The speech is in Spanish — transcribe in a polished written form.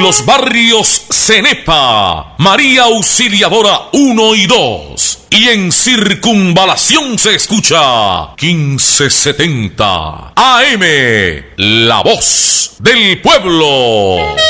los barrios Cenepa, María Auxiliadora 1 y 2. Y en Circunvalación se escucha 1570 AM, La Voz del Pueblo.